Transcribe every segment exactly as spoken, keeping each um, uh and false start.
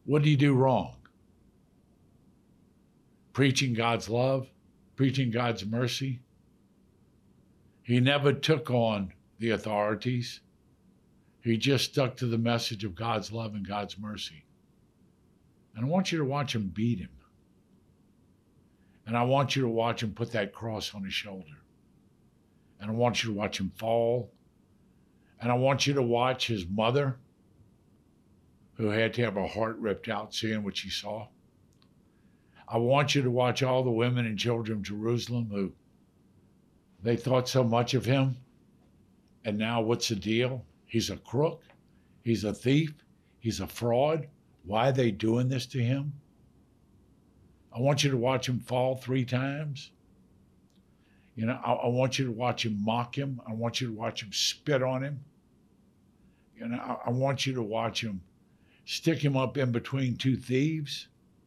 What did he do wrong? Preaching God's love, preaching God's mercy. He never took on the authorities. He just stuck to the message of God's love and God's mercy. And I want you to watch him beat him. And I want you to watch him put that cross on his shoulder. And I want you to watch him fall. And I want you to watch his mother, who had to have her heart ripped out seeing what she saw. I want you to watch all the women and children of Jerusalem who they thought so much of him. And now what's the deal? He's a crook. He's a thief. He's a fraud. Why are they doing this to him? I want you to watch him fall three times. You know, I, I want you to watch him mock him. I want you to watch him spit on him. You know, I, I want you to watch him stick him up in between two thieves.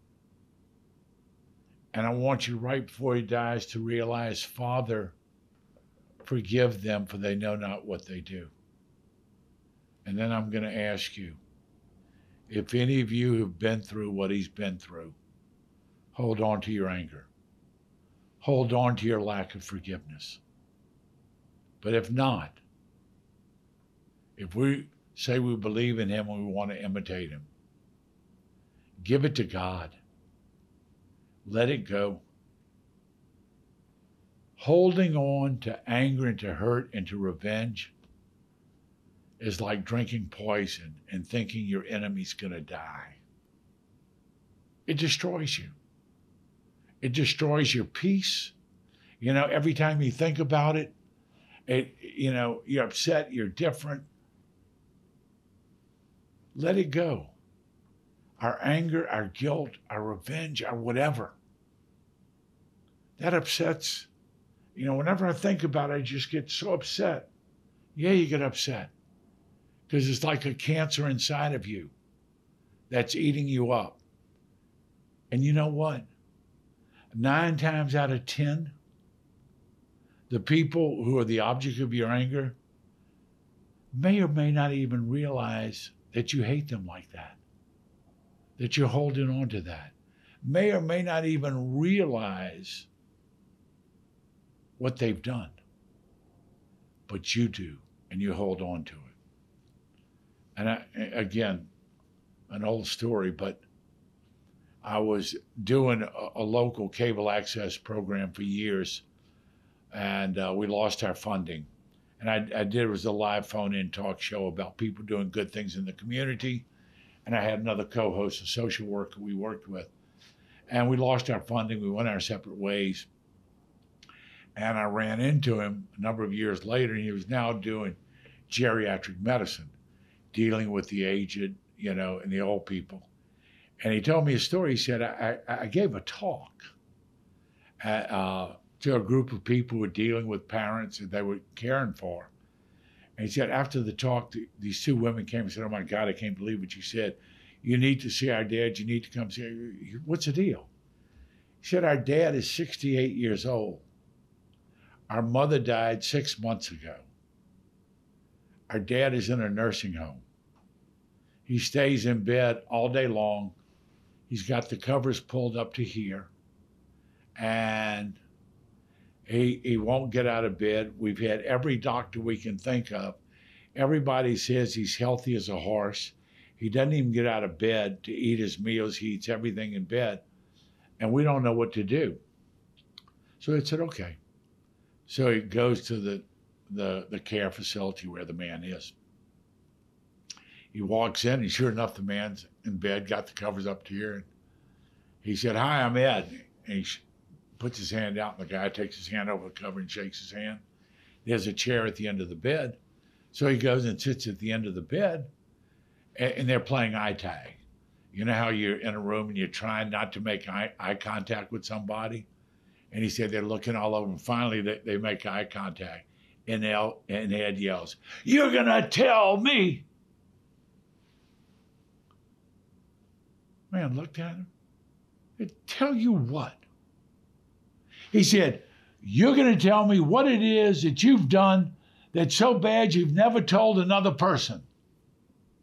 And I want you right before he dies to realize, Father, forgive them, for they know not what they do. And then I'm going to ask you, if any of you have been through what he's been through, hold on to your anger. Hold on to your lack of forgiveness. But if not, if we say we believe in him and we want to imitate him, give it to God. Let it go. Holding on to anger and to hurt and to revenge is like drinking poison and thinking your enemy's going to die. It destroys you. It destroys your peace. You know, every time you think about it, it, you know, you're upset, you're different. Let it go. Our anger, our guilt, our revenge, our whatever. That upsets. You know, whenever I think about it, I just get so upset. Yeah, you get upset. Because it's like a cancer inside of you that's eating you up. And you know what? Nine times out of ten, the people who are the object of your anger may or may not even realize that you hate them like that, that you're holding on to that, may or may not even realize what they've done. But you do, and you hold on to it. And I, again, an old story, but I was doing a, a local cable access program for years, and uh, we lost our funding. And I, I did, it was a live phone-in talk show about people doing good things in the community. And I had another co-host, a social worker we worked with. And we lost our funding. We went our separate ways. And I ran into him a number of years later, and he was now doing geriatric medicine, dealing with the aged, you know, and the old people. And he told me a story. He said, I, I, I gave a talk at, uh, to a group of people who were dealing with parents that they were caring for. And he said, after the talk, the, these two women came and said, oh my God, I can't believe what you said. You need to see our dad. You need to come see. What's the deal? He said, our dad is sixty-eight years old. Our mother died six months ago. Our dad is in a nursing home. He stays in bed all day long. He's got the covers pulled up to here. And he, he won't get out of bed. We've had every doctor we can think of. Everybody says he's healthy as a horse. He doesn't even get out of bed to eat his meals. He eats everything in bed. And we don't know what to do. So they said, okay. So he goes to the, the, the care facility where the man is. He walks in, and sure enough, the man's in bed, got the covers up to here. And he said, hi, I'm Ed. And he puts his hand out, and the guy takes his hand over the cover and shakes his hand. There's a chair at the end of the bed. So he goes and sits at the end of the bed, and, and they're playing eye tag. You know how you're in a room and you're trying not to make eye, eye contact with somebody? And he said they're looking all over, and finally they, they make eye contact. And, El, and Ed yells, you're going to tell me. Man looked at him. Tell you what? He said, you're going to tell me what it is that you've done that's so bad you've never told another person.